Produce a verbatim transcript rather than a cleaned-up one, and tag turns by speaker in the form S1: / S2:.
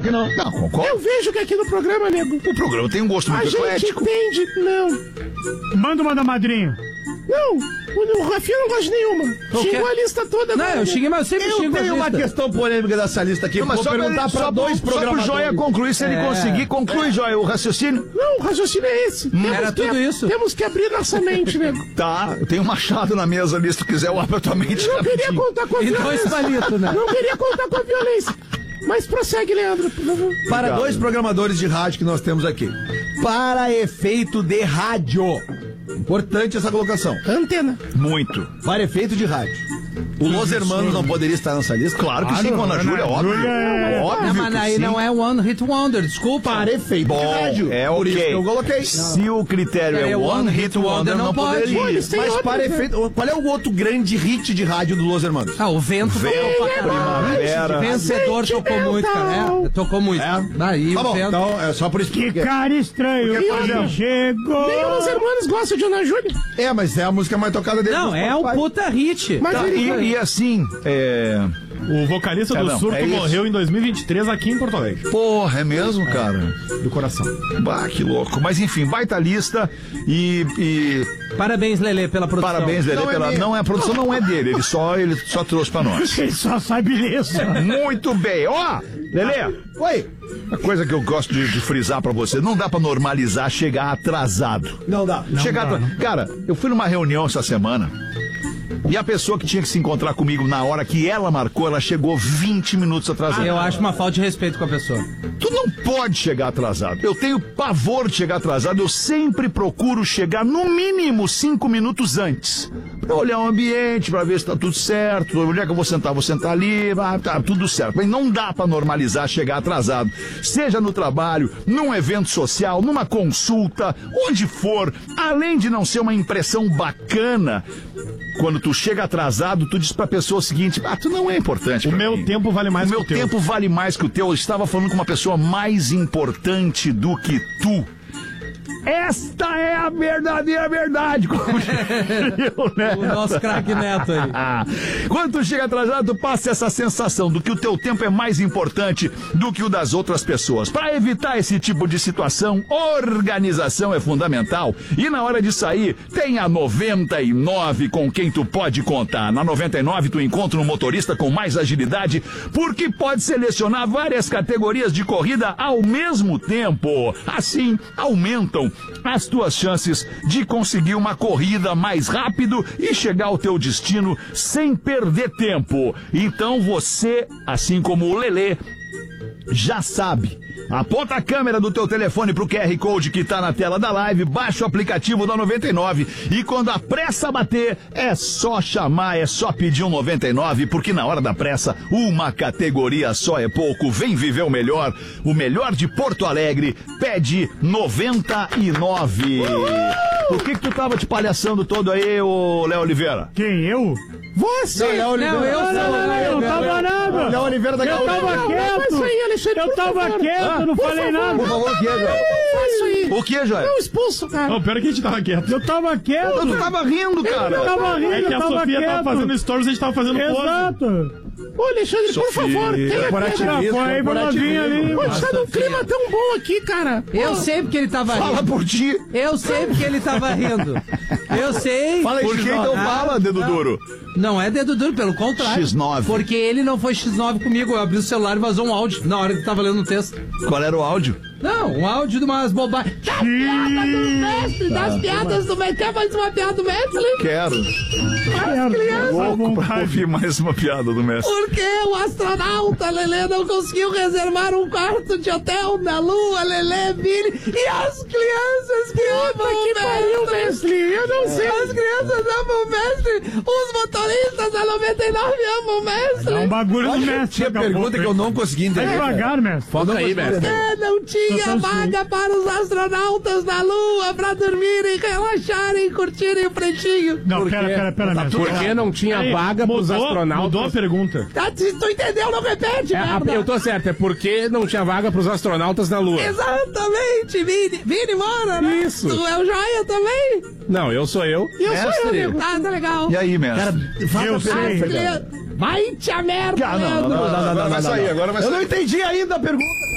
S1: que não.
S2: Não, concordo.
S3: Eu vejo que aqui no programa, nego,
S2: O programa tem um gosto
S3: a
S2: muito
S3: gente
S2: eclético.
S3: entende. Não,
S1: Manda uma da madrinha.
S3: não. O, o Rafinha não gosta de nenhuma.
S4: O quê?
S3: Xingou a lista toda.
S4: Não,
S3: agora,
S4: eu xinguei, mas eu sempre
S5: Eu
S4: xingo
S5: tenho
S4: as
S5: uma
S4: listas.
S5: questão polêmica dessa lista aqui.
S2: Não, mas
S5: Vou
S2: só pra,
S5: perguntar
S2: ele,
S5: pra
S2: só,
S5: dois
S2: só pro
S5: programadores.
S2: Joia concluir, se ele
S4: É.
S2: conseguir, conclui, Joia, o raciocínio.
S3: Não, o raciocínio é esse. Temos
S4: Era
S3: que,
S4: tudo isso.
S3: Temos que abrir nossa mente, nego.
S2: Tá, eu tenho um machado na mesa ali, se tu quiser, eu abro a tua mente.
S3: Não queria
S2: rapidinho.
S3: contar com a
S4: E dois
S3: violência.
S4: palitos, né?
S3: Não queria contar com a violência. Mas prossegue, Leandro, por favor.
S5: Para dois programadores de rádio que nós temos aqui. Para efeito de rádio. Importante essa colocação.
S3: Antena.
S2: Muito.
S5: Para efeito de rádio. O Los Hermanos não poderia estar nessa lista?
S2: Claro que sim, com a Ana Júlia, óbvio.
S1: Júlia é-
S2: Óbvio
S4: Não, mas
S2: que
S4: aí
S2: sim.
S4: não é One Hit Wonder, desculpa.
S5: Para efeito de
S2: Bom,
S5: rádio.
S2: é
S5: Por isso
S2: ok.
S5: que eu coloquei.
S2: Se o critério é
S4: É,
S2: One Hit Wonder, não
S4: pode.
S2: poderia.
S3: Pô, eles têm
S5: Mas
S3: outro,
S5: para
S3: né?
S5: efeito... Qual é o outro grande hit de rádio do Los Hermanos?
S4: Ah, o vento tocou pra caralho.
S2: Primavera.
S4: Vencedor tocou muito, cara. É, tocou muito. Daí
S5: Tá
S4: o
S5: bom,
S4: vento.
S5: então é só por isso
S1: Que
S5: que...
S1: cara estranho.
S5: Porque, por
S1: Quando
S5: exemplo,
S1: chegou.
S3: Nem os hermanos gostam de Ana Júlia.
S5: É, mas é a música mais tocada dele.
S4: Não,
S5: no
S4: é o
S5: Spotify.
S4: puta hit.
S3: Mas
S2: Tá,
S3: ele...
S2: e, e assim, é...
S6: O vocalista
S2: É,
S6: do
S2: não,
S6: Surto
S2: é isso.
S6: morreu em dois mil e vinte e três aqui em Porto Alegre.
S2: Porra, é mesmo, cara?
S6: Do coração.
S2: Bah, que louco. Mas enfim, baita lista e... e
S4: Parabéns, Lelê, pela produção.
S2: parabéns, Lelê,
S5: Não é
S2: pela...
S5: minha.
S2: Não é, a produção não é dele, ele só, ele só trouxe pra nós.
S1: Ele só sabe isso.
S2: Muito bem. Ó, Lelê,
S5: Oi.
S2: a coisa que eu gosto de, de frisar pra você, não dá pra normalizar chegar atrasado.
S5: Não dá.
S2: chegar atra- Cara, eu fui numa reunião essa semana e a pessoa que tinha que se encontrar comigo na hora que ela marcou, ela chegou vinte minutos atrasada.
S4: Eu acho uma falta de respeito com a pessoa.
S2: Tu não pode chegar atrasado. Eu tenho pavor de chegar atrasado. Eu sempre procuro chegar no mínimo cinco minutos antes. Pra olhar o ambiente, pra ver se tá tudo certo. Onde é que eu vou sentar? Vou sentar ali. Ah, tá tudo certo. Mas não dá pra normalizar chegar atrasado. Seja no trabalho, num evento social, numa consulta, onde for. Além de não ser uma impressão bacana, quando tu chega atrasado, tu diz pra pessoa o seguinte: ah, tu não é importante
S6: O
S2: pra
S6: meu
S2: mim.
S6: tempo vale mais
S2: O
S6: que
S2: meu
S6: o teu.
S2: tempo vale mais que o teu. Eu estava falando com uma pessoa mais importante do que tu. Esta é a verdadeira verdade, como diria o Neto.
S4: O nosso craque Neto aí.
S2: Quando tu chega atrasado, tu passa essa sensação do que o teu tempo é mais importante do que o das outras pessoas. Para evitar esse tipo de situação, organização é fundamental. E na hora de sair, tem a noventa e nove com quem tu pode contar. Na noventa e nove tu encontra um motorista com mais agilidade, porque pode selecionar várias categorias de corrida ao mesmo tempo. Assim, aumentam as tuas chances de conseguir uma corrida mais rápido e chegar ao teu destino sem perder tempo. Então você, assim como o Lelê, já sabe. Aponta a câmera do teu telefone pro Q R Code que tá na tela da live, baixa o aplicativo da noventa e nove e quando a pressa bater, é só chamar, é só pedir um noventa e nove, porque na hora da pressa, uma categoria só é pouco. Vem viver o melhor, o melhor de Porto Alegre, pede noventa e nove. Por que que tu tava te palhaçando todo aí, ô Léo Oliveira?
S1: Quem, eu?
S3: Você!
S4: Não, eu
S1: Não, não, não, não, eu tava nada.
S5: Léo Oliveira da
S1: Eu
S5: Gaúcha.
S1: tava
S3: Não, não faz
S1: quieto.
S3: isso aí, Alexandre,
S1: Eu
S3: por
S1: tava
S3: favor.
S1: quieto, não
S3: Por
S1: falei
S3: favor,
S1: nada.
S5: Por favor, que é, velho?
S3: Não faz isso aí.
S2: O que, Joia?
S3: Não, expulso, cara.
S6: Não, pior é que a gente tava quieto.
S1: Eu tava quieto.
S2: Tu tava rindo, cara.
S1: Eu tava rindo,
S6: É que
S1: eu
S6: a
S1: tava
S6: Sofia
S1: quieto.
S6: tava fazendo stories e a gente tava fazendo pose.
S1: Exato.
S3: Ô, Alexandre, por
S2: Sofia,
S3: favor, tenha
S1: Não,
S5: corporativismo,
S1: foi aí pra novinha ali.
S3: Pô, tá num clima tão bom aqui, cara.
S4: Eu sei porque ele tava
S2: Fala
S4: rindo.
S2: por ti.
S4: Eu sei porque ele tava rindo. Eu sei.
S5: Fala aí,
S2: Por que então
S4: Ah,
S2: fala, dedo
S4: não.
S2: duro?
S4: Não é dedo duro, pelo contrário.
S2: X nove.
S4: Porque ele não foi X nove comigo. Eu abri o celular e vazou um áudio na hora que tava lendo o texto.
S2: Qual era o áudio?
S4: Não, um áudio de umas bobagens. Das piadas do mestre, das piadas do mestre. Quer mais uma piada do mestre?
S2: Quero. Louco pra ouvir mais uma piada do mestre.
S4: Porque o astronauta Lelê não conseguiu reservar um quarto de hotel na Lua, Lelê, Vini e as crianças que amam
S3: Que pariu,
S4: o mestre.
S3: mestre. Eu não sei.
S4: As crianças amam o mestre, os motoristas da noventa e nove amam o mestre.
S1: É um bagulho do
S5: Olha,
S1: mestre.
S5: tinha
S1: acabou.
S5: pergunta que eu não consegui
S1: Vai
S5: entender.
S1: devagar, mestre.
S5: Foca aí, mestre.
S4: É, não tinha
S1: Só tá
S4: vaga para os astronautas na Lua pra dormirem, relaxarem, curtirem o pretinho.
S1: Não,
S5: Por
S1: pera,
S5: quê?
S1: pera, pera, mestre.
S7: Por que não tinha
S6: Aí,
S7: vaga pros
S6: mudou,
S7: astronautas?
S6: Mudou a pergunta.
S4: Tá, se tu entendeu, não repete,
S7: É, a-
S4: merda.
S7: eu tô certo, é porque não tinha vaga pros astronautas na Lua.
S4: Exatamente, Vini. Vini, mora, né?
S7: Isso.
S4: Tu é o Joia também?
S7: Não, eu sou eu.
S3: E eu sou eu,
S2: Mestre.
S3: nego.
S4: Ah, tá legal.
S2: E aí, mestre?
S1: Eu sei.
S4: Vai te a merda,
S2: Ah, não, não,
S4: Leandro.
S2: não, não, não, não, vai sair, agora vai
S5: Eu
S2: sair.
S5: não entendi ainda a pergunta.